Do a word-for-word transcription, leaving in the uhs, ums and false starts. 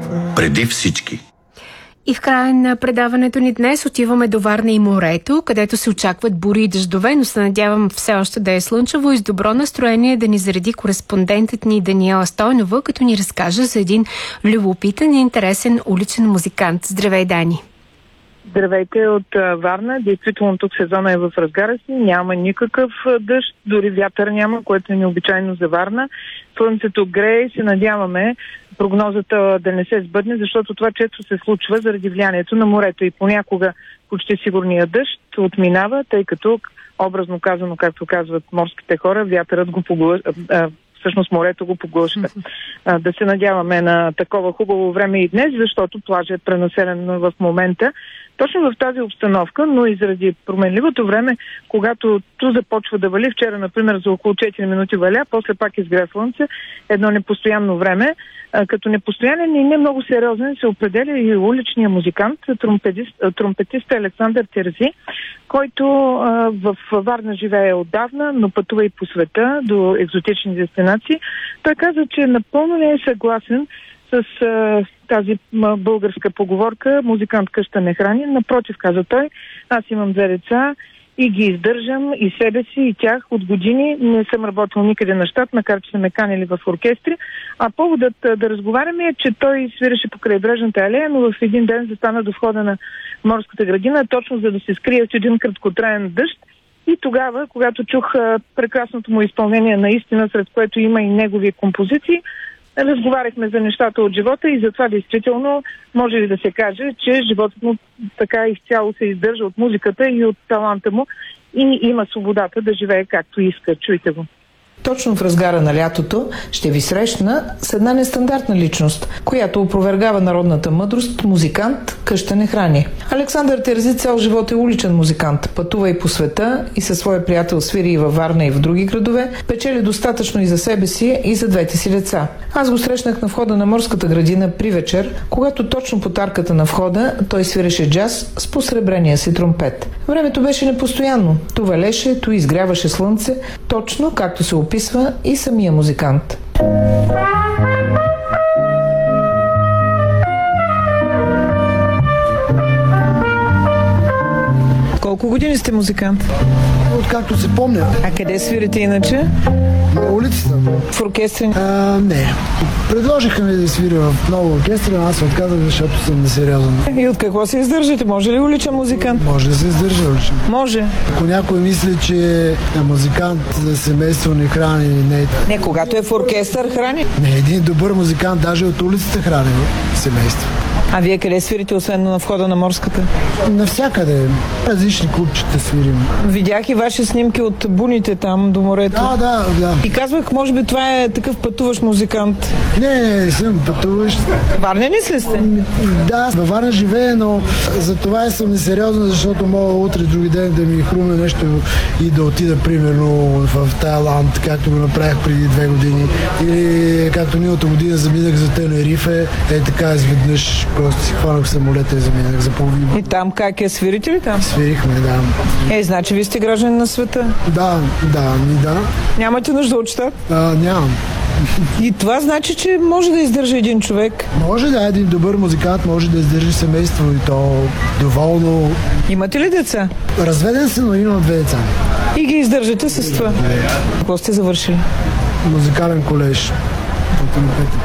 преди всички. И в края на предаването ни днес отиваме до Варна и морето, където се очакват бури и дъждове, но се надявам все още да е слънчево и с добро настроение да ни зареди кореспондентът ни Даниела Стойнова, като ни разкаже за един любопитен и интересен уличен музикант. Здравей, Дани! Здравейте от Варна. Действително тук сезона е в разгара си. Няма никакъв дъжд, дори вятър няма, което е необичайно за Варна. Слънцето грее и се надяваме прогнозата да не се сбъдне, защото това често се случва заради влиянието на морето и понякога почти сигурния дъжд отминава, тъй като, образно казано, както казват морските хора, вятърът го поглъща, всъщност морето го поглъща. Да се надяваме на такова хубаво време и днес, защото плажът е пренаселен в момента. Точно в тази обстановка, но и заради променливото време, когато ту започва да вали, вчера, например, за около четири минути валя, после пак изгря слънце, едно непостоянно време, като непостоянен и не много сериозен се определя и уличния музикант, тромпетист, тромпетист Александър Терзи, който а, в Варна живее отдавна, но пътува и по света до екзотични дестинации. Той каза, че напълно не е съгласен с а, тази м, българска поговорка "музикант къща не храни". Напротив, каза той, аз имам две деца и ги издържам, и себе си, и тях от години. Не съм работил никъде на щат, макар че са ме канили в оркестри. А поводът да разговаряме е, че той свиреше по крайбрежната алея, но в един ден застана до входа на морската градина, точно за да се скрие от един краткотраен дъжд. И тогава, когато чух прекрасното му изпълнение наистина, сред което има и негови композиции, разговаряхме за нещата от живота и затова действително може ли да се каже, че животът му така изцяло се издържа от музиката и от таланта му и има свободата да живее както иска. Чуйте го. Точно в разгара на лятото ще ви срещна с една нестандартна личност, която опровергава народната мъдрост "музикант къща не храни". Александър Терзи цял живот е уличен музикант, пътува и по света и със своя приятел свири и във Варна и в други градове, печели достатъчно и за себе си и за двете си деца. Аз го срещнах на входа на морската градина при вечер, когато точно под арката на входа той свиреше джаз с посребрения си тромпет. Времето беше непостоянно, ту валеше, ту изгряваше слънце, точно както се описва и самия музикант. Колко години сте музикант? Откакто се помня. А къде свирите иначе? На улицата. В оркестри? А, не. Предложиха ми да свиря в много оркестри, но аз се отказах, защото съм несериозен. И от какво се издържате? Може ли уличен музикант? Може да се издържа уличен. Може. Ако някой мисли, че музикант за семейство не храни, не е. Не, когато е в оркестър, храни. Не, един добър музикант даже от улицата храни семейство. А вие къде свирите, освен на входа на морската? Навсякъде. Различни клубчета свирим. Видях и ваши снимки от буните там до морето. Да, да, да. И казвах, може би това е такъв пътуващ музикант. Не, не, съм пътуващ. Варненец ли сте? Да, във Варна живее, но за това е съм несериозна, защото мога утре, други ден да ми хрумне нещо и да отида, примерно, в Тайланд, както го направих преди две години. Или както миналата година заминах за Тенерифе, е така изведнъж просто си хванах самолета и заминах за половина. И там как е? Свирите ли там? Свирихме, да. Е, значи вие сте граждани на света? Да, да, ми да. Нямате нужда от щат? А, нямам. И това значи, че може да издържа един човек? Може да, един добър музикант може да издържи семейство и то доволно. Имате ли деца? Разведен съм, но имам две деца. И ги издържате с това? Какво сте завършили? Музикален колеж.